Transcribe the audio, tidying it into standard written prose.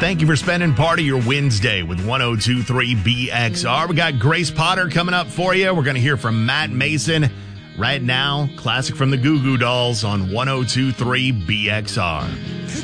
Thank you for spending part of your Wednesday with 102.3 BXR. We got Grace Potter coming up for you. We're going to hear from Matt Mason right now. Classic from the Goo Goo Dolls on 102.3 BXR.